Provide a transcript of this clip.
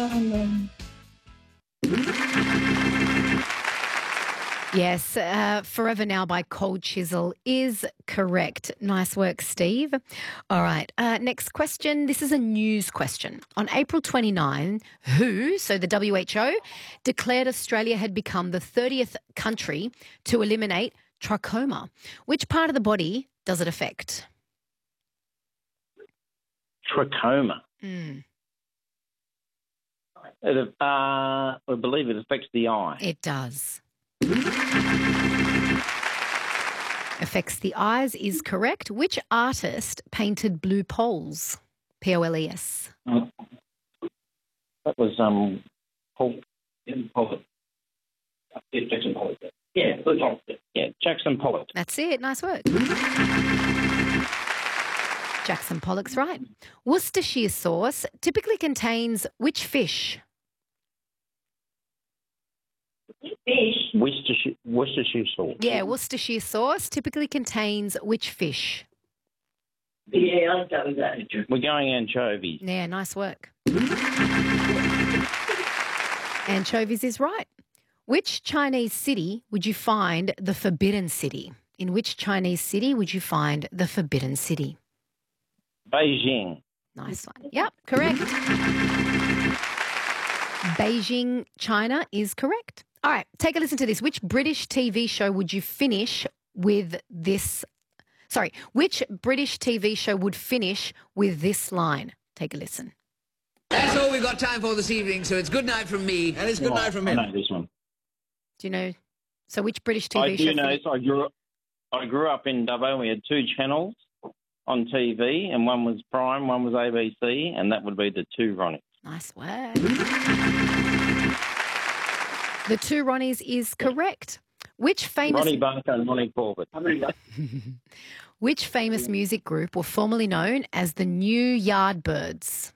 Yes, Forever Now by Cold Chisel is correct. Nice work, Steve. All right, next question. This is a news question. On April 29, WHO, so the WHO, declared Australia had become the 30th country to eliminate trachoma. Which part of the body does it affect? Trachoma. Mm. I believe it affects the eye. It does. Affects the eyes is correct. Which artist painted Blue Poles? Poles. That was Paul. Pollock. Yeah, Jackson Pollock. Yeah, Jackson Pollock. That's it. Nice work. Jackson Pollock's right. Worcestershire sauce typically contains which fish? Worcestershire sauce. Yeah, Worcestershire sauce typically contains which fish? Yeah, I'll go with that. We're going anchovies. Yeah, nice work. Anchovies is right. Which Chinese city would you find the Forbidden City? In which Chinese city would you find the Forbidden City? Beijing. Nice one. Yep, correct. Beijing, China is correct. All right, take a listen to this. Which British TV show would you finish with this? Sorry, which British TV show would finish with this line? Take a listen. That's all we've got time for this evening, so it's good night from me, and it's good night from him. I know this one. Do you know? So which British TV I show? do know. So I grew up in Dubbo. We had two channels on TV, and one was Prime, one was ABC, and that would be the Two Ronnies. Nice work. The Two Ronnies is correct. Which famous Ronnie Bunker and Ronnie Corbett. Which famous music group were formerly known as the New Yardbirds?